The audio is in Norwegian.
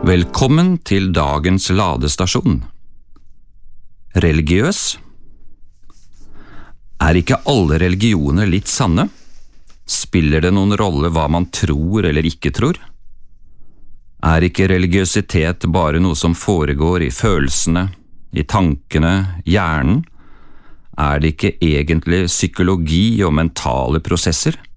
Velkommen til dagens ladestasjon. Religiøs? Er ikke alle religioner litt sanne? Spiller det noen rolle hva man tror eller ikke tror? Er ikke religiøsitet bare noe som foregår i følelsene, i tankene, hjernen? Er det ikke egentlig psykologi og mentale prosesser?